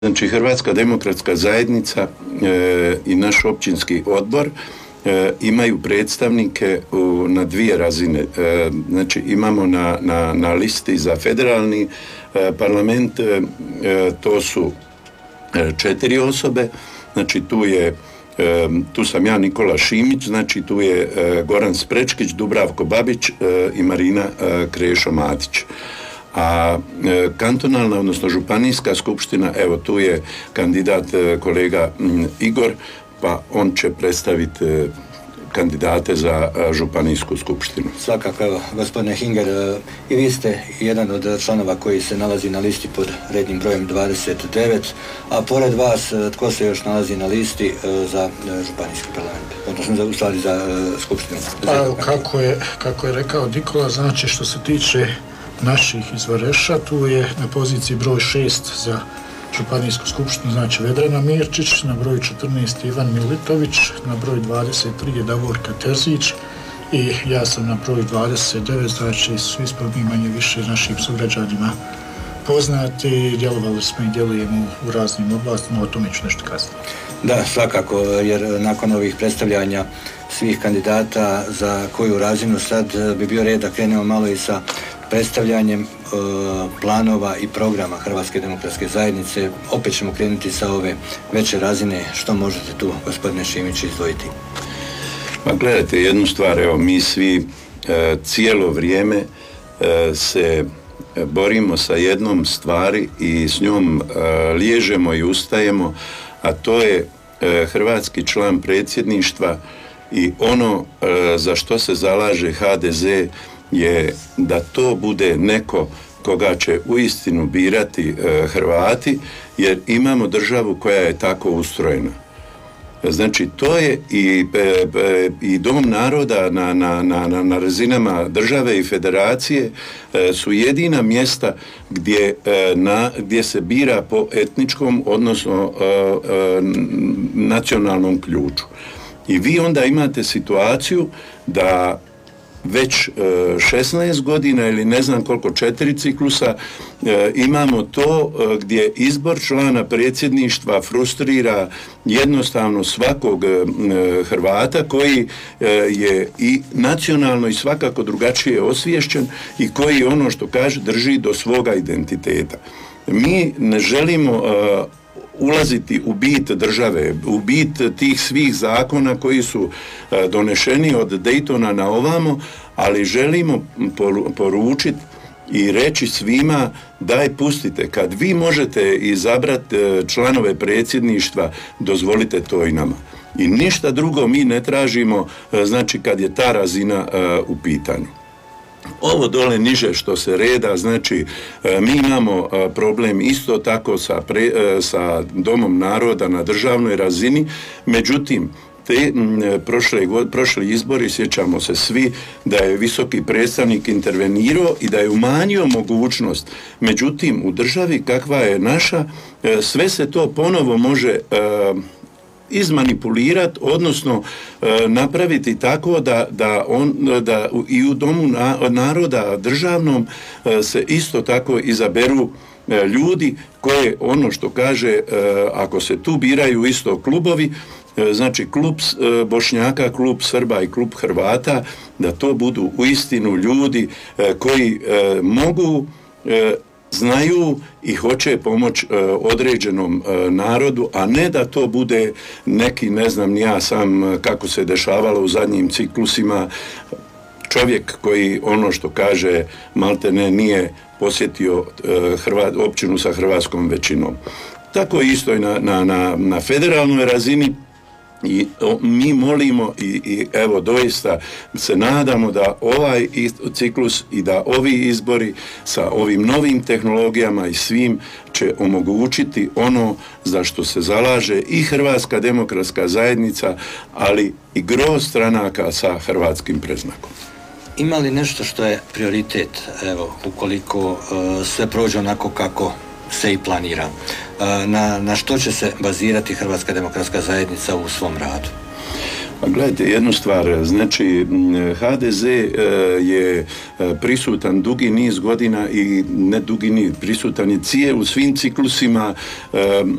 Znači, Hrvatska demokratska zajednica i naš općinski odbor imaju predstavnike na dvije razine. Znači, imamo na listi za federalni parlament, to su 4 osobe. Znači, tu sam ja, Nikola Šimić, znači tu je Goran Sprečkić, Dubravko Babić i Marina Krešo-Matić. A kantonalna, odnosno županijska skupština, evo tu je kandidat kolega Igor, pa on će predstaviti kandidate za županijsku skupštinu. Svakako, evo, gospodine Hinger, i vi ste jedan od članova koji se nalazi na listi pod rednim brojem 29, a pored vas, tko se još nalazi na listi za županijski parlament, odnosno u stvari za skupštinu? Kako je rekao Nikola, znači što se tiče naših iz Vareša, tu je na poziciji broj 6 za županijsku skupštinu, znači Vedrana Mirčić, na broju 14 Ivan Militović, na broju 23 je Davorka Terzić i ja sam na broju 29, znači svi smo mi manje više našim sugrađanima poznati, djelovali smo i djelujemo u raznim oblastima, o tome ću nešto kasnije. Da, svakako, jer nakon ovih predstavljanja svih kandidata za koju razinu sad bi bio red da krenemo malo i sa predstavljanjem planova i programa Hrvatske demokratske zajednice. Opet ćemo krenuti sa ove veće razine. Što možete tu, gospodine Šimić, izdvojiti? Pa gledajte, jednu stvar, evo, mi svi cijelo vrijeme se borimo sa jednom stvari i s njom liježemo i ustajemo, a to je hrvatski član predsjedništva i ono za što se zalaže HDZ je da to bude neko koga će uistinu birati Hrvati, jer imamo državu koja je tako ustrojena. Znači, to je i Dom naroda na razinama države i federacije su jedina mjesta gdje se bira po etničkom, odnosno nacionalnom ključu. I vi onda imate situaciju da već 16 godina ili ne znam koliko, 4 ciklusa imamo to gdje izbor člana predsjedništva frustrira jednostavno svakog Hrvata koji je i nacionalno i svakako drugačije osviješćen i koji, ono što kaže, drži do svoga identiteta. Mi ne želimo ulaziti u bit države, u bit tih svih zakona koji su donešeni od Daytona na ovamo, ali želimo poručiti i reći svima: daj, pustite, kad vi možete izabrati članove predsjedništva, dozvolite to i nama. I ništa drugo mi ne tražimo, znači, kad je ta razina u pitanju. Ovo dole niže što se reda, znači mi imamo problem isto tako sa Domom naroda na državnoj razini, međutim prošli izbori, sjećamo se svi da je visoki predstavnik intervenirao i da je umanjio mogućnost. Međutim, u državi kakva je naša, sve se to ponovo može izmanipulirati, odnosno napraviti tako da i u Domu naroda državnom se isto tako izaberu ljudi koje, ono što kaže, ako se tu biraju isto klubovi, znači klub Bošnjaka, klub Srba i klub Hrvata, da to budu uistinu ljudi koji mogu, znaju i hoće pomoć određenom narodu, a ne da to bude neki, ne znam ni ja sam kako se dešavalo u zadnjim ciklusima, čovjek koji, ono što kaže, maltene nije posjetio općinu sa hrvatskom većinom. Tako isto i na federalnoj razini. I mi molimo i evo doista se nadamo da ovaj ciklus i da ovi izbori sa ovim novim tehnologijama i svim će omogućiti ono za što se zalaže i Hrvatska demokratska zajednica, ali i gro stranaka sa hrvatskim predznakom. Ima li nešto što je prioritet, evo, ukoliko sve prođe onako kako se i planira? Na što će se bazirati Hrvatska demokratska zajednica u svom radu? Gledajte, jednu stvar, znači HDZ je prisutan dugi niz godina i ne dugi niz, prisutan je u svim ciklusima